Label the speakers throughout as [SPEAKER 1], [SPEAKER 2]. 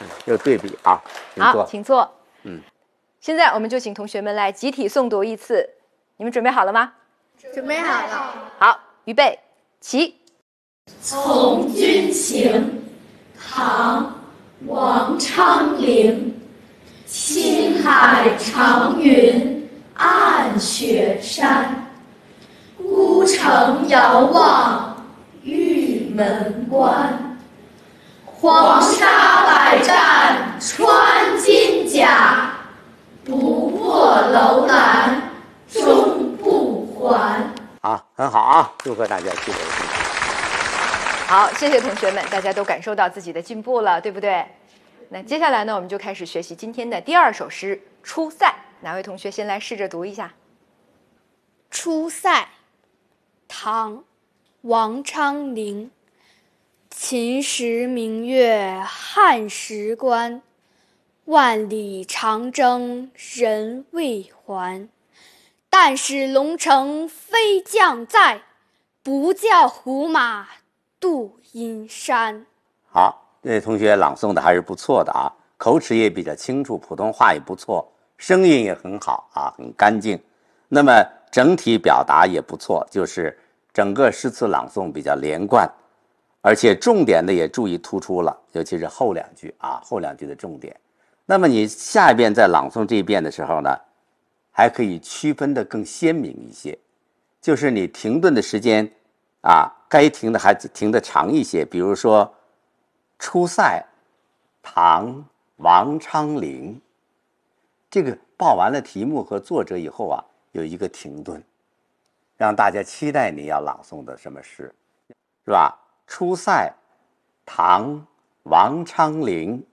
[SPEAKER 1] 有对比啊。
[SPEAKER 2] 好，请坐。
[SPEAKER 1] 嗯，
[SPEAKER 2] 现在我们就请同学们来集体诵读一次，你们准备好了吗？
[SPEAKER 3] 准备好了。
[SPEAKER 2] 好，预备，起。
[SPEAKER 4] 从军行，唐·王昌龄。青海长云暗雪山，孤城遥望玉门关。黄沙百战穿金甲，不破楼兰终不还。
[SPEAKER 1] 好，很好啊！祝贺大家取得了进步。
[SPEAKER 2] 好，谢谢同学们，大家都感受到自己的进步了，对不对？那接下来呢，我们就开始学习今天的第2首诗《出塞》。哪位同学先来试着读一下？
[SPEAKER 3] 出塞，唐·王昌龄。秦时明月汉时关，万里长征人未还。但使龙城飞将在，不教胡马度阴山。
[SPEAKER 1] 好。这位同学朗诵的还是不错的啊，口齿也比较清楚，普通话也不错，声音也很好啊，很干净。那么整体表达也不错，就是整个诗词朗诵比较连贯，而且重点的也注意突出了，尤其是后2句啊，后2句的重点。那么你下一遍在朗诵这一遍的时候呢，还可以区分的更鲜明一些，就是你停顿的时间啊，该停的还停得长一些，比如说出塞，唐，王昌龄。这个报完了题目和作者以后啊，有一个停顿，让大家期待你要朗诵的什么诗，是吧？出塞，唐，王昌龄。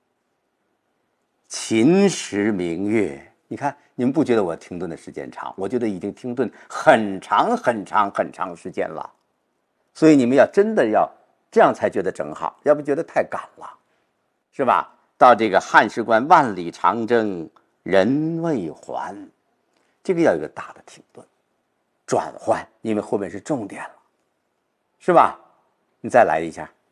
[SPEAKER 1] 秦时明月，你看你们不觉得我停顿的时间长？我觉得已经停顿很长很长很长时间了，所以你们要真的要这样才觉得正好，要不觉得太赶了，是吧？到这个汉时关，万里长征人未还，这个要有一个大的停顿转换，因为后面是重点了，是吧？你再来一下。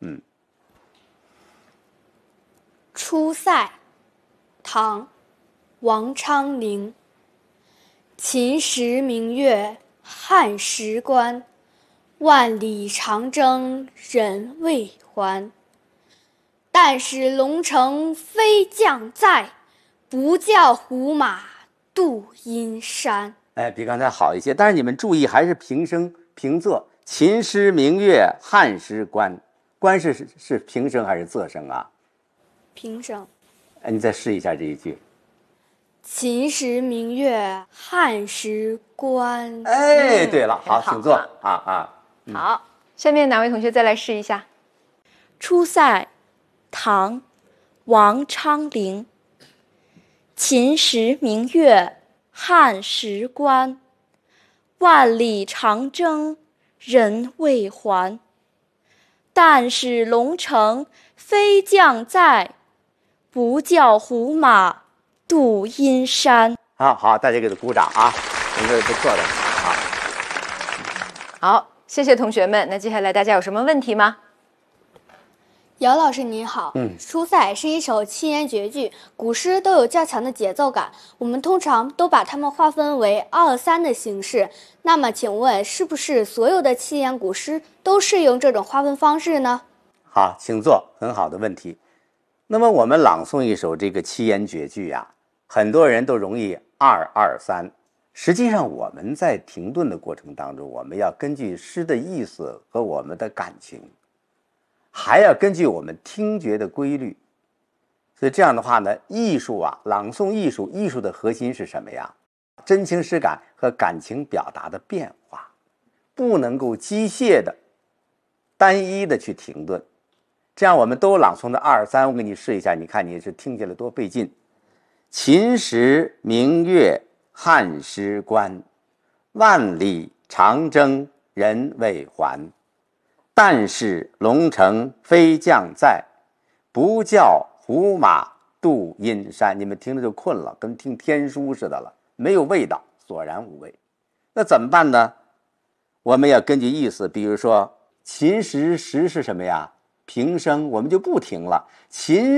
[SPEAKER 3] 出塞，唐·王昌龄。秦时明月汉时关，万里长征人未还。但使龙城飞将在，不教胡马度阴山。
[SPEAKER 1] 哎，比刚才好一些，但是你们注意还是平声平仄。秦时明月汉时关，关是平声还是仄声啊？
[SPEAKER 3] 平声。
[SPEAKER 1] 哎，你再试一下这一句。
[SPEAKER 3] 秦时明月汉时关。
[SPEAKER 1] 哎，对了，好，
[SPEAKER 2] 好
[SPEAKER 1] 请坐啊。
[SPEAKER 2] 好，下面哪位同学再来试一下？
[SPEAKER 5] 出塞，唐·王昌龄。秦时明月汉时关，万里长征人未还。但使龙城飞将在，不教胡马度阴山。
[SPEAKER 1] 好，大家给他鼓掌啊，这个不错的啊。
[SPEAKER 2] 好，谢谢同学们。那接下来大家有什么问题吗？
[SPEAKER 3] 姚老师您好，出塞是一首七言绝句，古诗都有较强的节奏感，我们通常都把它们划分为2-3的形式。那么请问，是不是所有的七言古诗都适用这种划分方式呢？
[SPEAKER 1] 好，请坐，很好的问题。那么我们朗诵一首这个七言绝句啊，很多人都容易2-2-3。实际上我们在停顿的过程当中，我们要根据诗的意思和我们的感情，还要根据我们听觉的规律。所以这样的话呢，艺术啊，朗诵艺术的核心是什么呀？真情实感和感情表达的变化，不能够机械的单一的去停顿。这样我们都朗诵的2-3，我给你试一下，你看你是听起来多费劲。秦时明月汉时关，万里长征人未还。但使龙城飞将在，不教胡马度阴山。你们听着就困了，跟听天书似的了，没有味道，索然无味。那怎么办呢？我们要根据意思，比如说秦时时是什么呀？平声，我们就不停了。秦